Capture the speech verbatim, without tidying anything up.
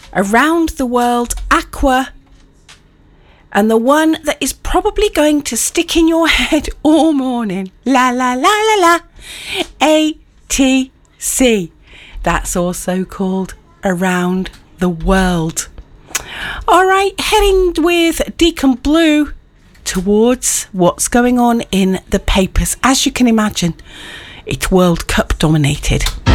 Around the World Aqua, and the one that is probably going to stick in your head all morning. La la la la la. A T C. That's also called Around the World. All right, heading with Deacon Blue towards what's going on in the papers. As you can imagine, it's World Cup dominated.